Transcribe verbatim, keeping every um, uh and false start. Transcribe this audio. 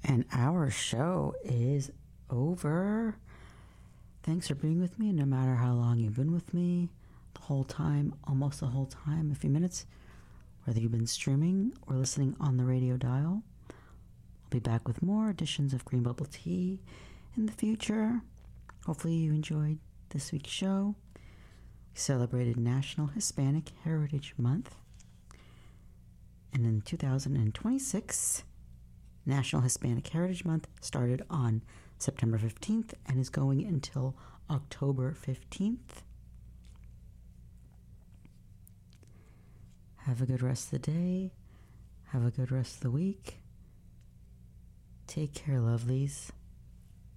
And our show is over. Thanks for being with me, no matter how long you've been with me. The whole time, almost the whole time, a few minutes. Whether you've been streaming or listening on the radio dial. I'll be back with more editions of Green Bubble Tea in the future. Hopefully you enjoyed this week's show. We celebrated National Hispanic Heritage Month. And in two thousand twenty-six, National Hispanic Heritage Month started on September fifteenth and is going until October fifteenth. Have a good rest of the day. Have a good rest of the week. Take care, lovelies.